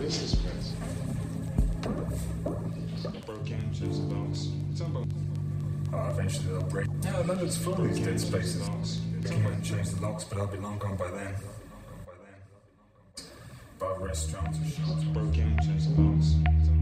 places, Prince. Broke game, change the locks. Eventually they'll break. Yeah, London's full of these dead spaces. They came out and changed the locks, but I'll be long gone by then. Bar restaurants or shops. Broke game, change the locks.